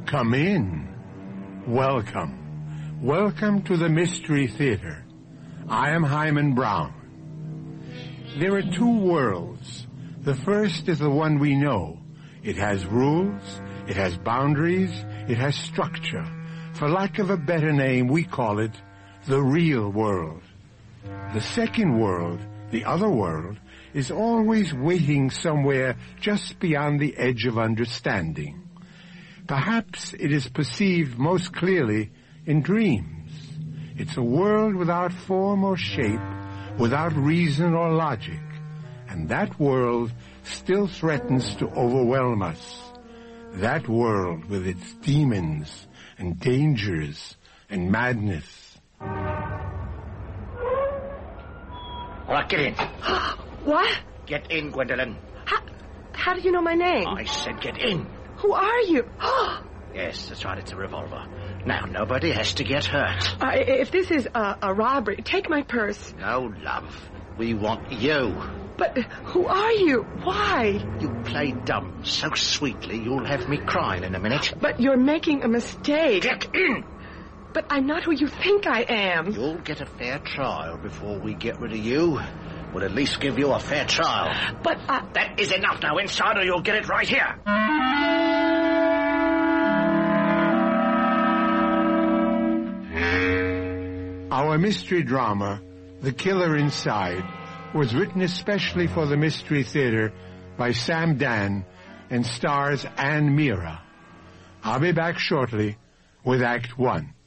Come in. Welcome. Welcome to the Mystery Theater. I am Hyman Brown. There are two worlds. The first is the one we know. It has rules, it has boundaries, it has structure. For lack of a better name, we call it the real world. The second world, the other world, is always waiting somewhere just beyond the edge of understanding. Perhaps it is perceived most clearly in dreams. It's a world without form or shape, without reason or logic. And that world still threatens to overwhelm us. That world with its demons and dangers and madness. All right, get in. What? Get in, Gwendolyn. How do you know my name? I said get in. Who are you? Yes, that's right, it's a revolver. Now, nobody has to get hurt. If this is a robbery, take my purse. No, love. We want you. But who are you? Why? You play dumb so sweetly you'll have me crying in a minute. But you're making a mistake. Get in! But I'm not who you think I am. You'll get a fair trial before we get rid of you. We'll at least give you a fair trial. But That is enough now, inside, or you'll get it right here. Our mystery drama, The Killer Inside, was written especially for the Mystery Theater by Sam Dan and stars Anne Meara. I'll be back shortly with Act One.